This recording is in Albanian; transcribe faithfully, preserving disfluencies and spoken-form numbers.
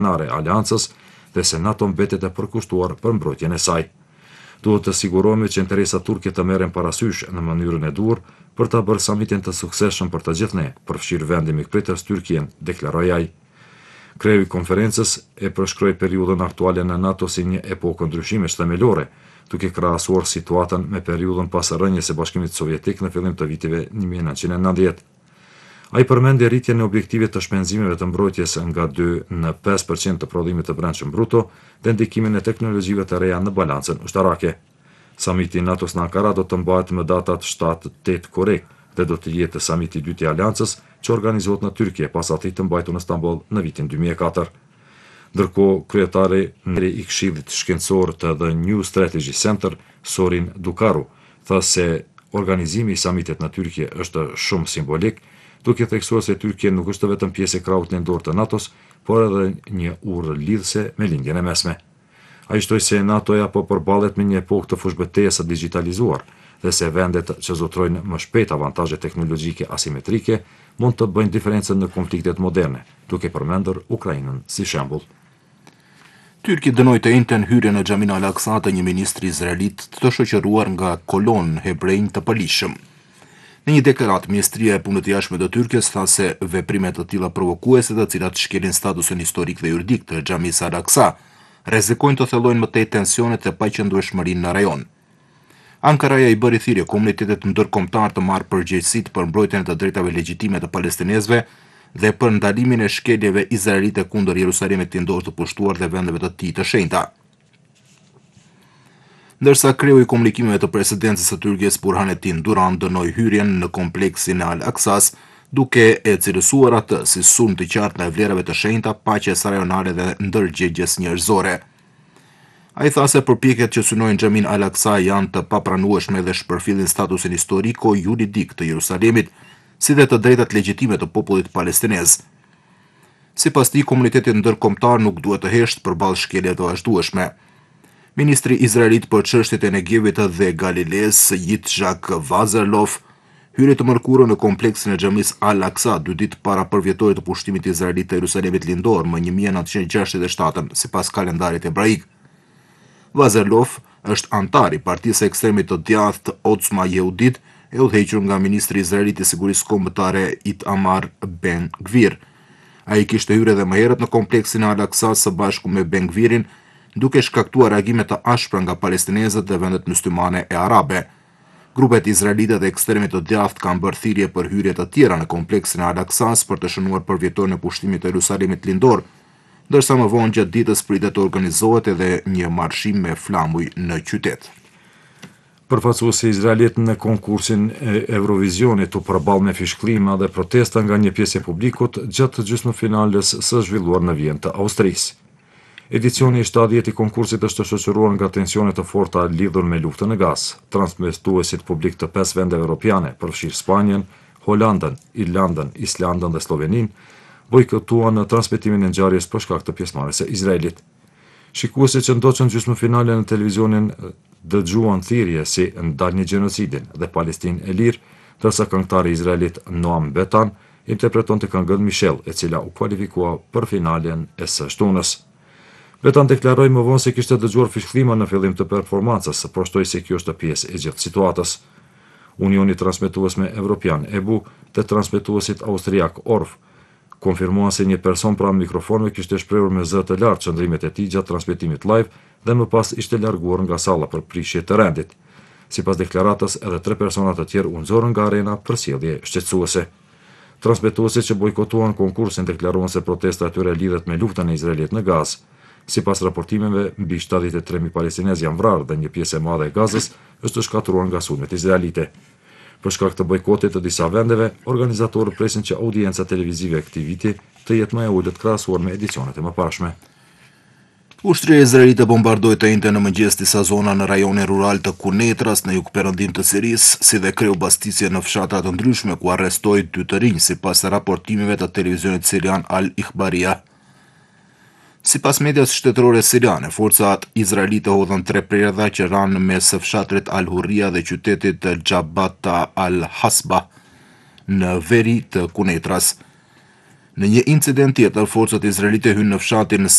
e aleancës dhe se NATO mbetet e përkushtuar për mbrojtjen e saj. Duhet të sigurohemi që interesat turke të merren parasysh në mënyrën e duhur për ta bërë samitin të suksesshëm për të gjithë ne, përfshirë vendi mikpritës Tyrkien, deklaroi ai. Kreu i konferencës e përshkroi periudhën aktuale në NATO si një epokë ndryshimesh themelore, duke krahasuar situatën me periudhën pas rënies së Bashkimit Sovjetik në fillim të viteve një mijë e nëntëqind e nëntëdhjetë. Ai përmendi rritjen e objektivit të shpenzimeve të mbrojtjes nga dy në pesë përqind të prodhimit të brendshëm bruto dhe ndikimin e teknologjive të reja në balancën ushtarake. Samiti i NATO-s në Ankara do të mbahet më datat shtatë tetë korrik dhe do të jetë samiti i dytë i aleancës që organizohet në Tyrkie pas atij të mbajtur në Stamboll në vitin dy mijë e katër. Ndërkohë, kryetari i Këshillit Shkencor të The New Strategy Center, Sorin Dukaru, tha se organizimi i samitit në Tyrkie është shumë simbolik, duke theksuar se Tyrkia nuk është vetëm pjesë e krahut lindor të NATO-s, por edhe një urrë lidhëse me lindjen e mesme. Ai shtoi se NATO-ja po përballet me një epokë të fushbëtejës së digitalizuar dhe se vendet që zotrojnë më shpejt avantazhe teknologjike asimetrike mund të bëjnë diferencën në konfliktet moderne, duke përmendur Ukrainën si shembull. Tyrki dënoi të njëjtën hyrje në Xhamin al-Aqsa të një ministri izraelit të shoqëruar nga kolonë hebrejnë të palishëm. Në një deklaratë, Ministria e Punëve të Jashtme të Tyrkisë tha se veprime të tilla provokuese, të cilat shkelin statusin historik dhe juridik të Xhamit al-Aqsa, rrezikojnë të thellojnë më tej tensionet dhe paqëndrueshmërinë në rajon. Ankaraja i bëri thirrje komunitetit ndërkombëtar të marrë përgjegjësitë për mbrojtjen e të drejtave legjitime të palestinezëve dhe për ndalimin e shkeljeve izraelite kundër Jerusalemit lindor të pushtuar dhe vendeve të tij të shenjta. Ndërsa kreu i komunikimeve të presidencës së Tyrkisë Burhanetin Duran dënoi hyrjen në kompleksin e Al-Aqsas, duke e cilësuar atë si sulm të qartë ndaj vlerave të shenjta, paqes rajonale dhe ndërgjegjes njerëzore. Ai tha se përpjekjet që synojnë Xhamin al-Aqsa janë të papranueshme dhe shpërfillin statusin historiko juridik të Jerusalemit, si dhe të drejtat legjitime të popullit palestinez. Sipas tij, komuniteti ndërkombëtar nuk duhet të hesht përballë shkeljeve të vazhdueshme. Ministri izraelit për çështjet e Negevit dhe Galiles, Yitzhak Vazerlov, hyri të mërkurën në kompleksin e Xhamit al-Aqsa dy ditë para përvjetorit të pushtimit izraelit të Jerusalemit lindor më një mijë e nëntëqind e gjashtëdhjetë e shtatën, sipas kalendarit hebraik. Vazerlov është antar i partisë ekstremit të djathtë Otzma Yehudit, e udhëhequr nga ministri izraelit i sigurisë kombëtare Itamar Ben Gvir. Ai kishte hyrë edhe më herët në kompleksin e Al-Aqsa së bashku me Ben Gvirin, duke shkaktuar reagime të ashpra nga palestinezët dhe vendet myslimane e arabe. Grupet izraelite dhe ekstremit të djathtë kanë bërë thirrje për hyrje të tjera në kompleksin e Al-Aqsas për të shënuar përvjetorin e pushtimit të Jerusalemit lindor, ndërsa më vonë gjatë ditës pritet të organizohet edhe një marshim me flamuj në qytet. Përfaqësuesi izraelit në konkursin e Eurovizionit u përball me fishklima dhe protesta nga një pjesë e publikut gjatë gjysmëfinales së zhvilluar në Vjenë të Austrisë. Edicioni i shtatëdhjetë i konkursit është shoqëruar nga tensione të forta lidhur me luftën e Gazë. Transmetuesit publik të pesë vendeve europiane, përfshirë Spanjën, Holandën, Irlandën, Islandën dhe Sloveninë, bojkotuan transmetimin e ngjarjes për shkak të pjesëmarrjes së Izraelit. Shikuesit që ndoqën gjysmëfinale në televizionin dëgjuan thirrje si ndal një gjenocidin dhe Palestinë e lirë, ndërsa këngëtari izraelit Noam Betan interpretonte këngën Michelle, e cila u kualifikua për finalen e së shtunës. Betan deklaroi më vonë se kishte dëgjuar fishklima në fillim të performancës, por shtoi se kjo është pjesë e gjithë situatës. Unioni transmetuesme evropian E B U dhe transmetuesit austriak Orff konfirmuan se një person pranë mikrofonëve kishte shprehur me zë të lartë qëndrimet e tij gjatë transmetimit live dhe më pas ishte larguar nga salla për prishje të rendit. Sipas deklaratës, edhe tre persona të tjerë u nxorën nga arena për sjellje shqetësuese. Transmetuesit që bojkotuan konkursin deklaruan se protesta e tyre lidhet me luftën e Izraelit në Gazë. Sipas raportimeve, mbi shtatëdhjetë e tre mijë palestinezë janë vrarë dhe një pjesë e madhe e Gazës është shkatruar nga sulmet izraelite. Për shkak të bojkotit të disa vendeve, organizatorët presin që audienca televizive e këtij viti të jetë më e ulët krahasuar me edicionet e mëparshme. Ushtria izraelite bombardoi të njëjtën në mëngjes disa zona në rajonin rural të Kunetras në jugperëndim të Sirisë, si dhe kreu bastisje në fshatra të ndryshme ku arrestoi dy të rinj, sipas raportimeve të televizionit sirian Al Ikhbaria. Sipas medias shtetërore siriane, forcat izraelite hodhën tre prerëdha që ranë mes fshatrit Al Hurria dhe qytetit Jabata Al Hasba në veri të Kunetras. Në një incident tjetër, forcat izraelite hynë në fshatin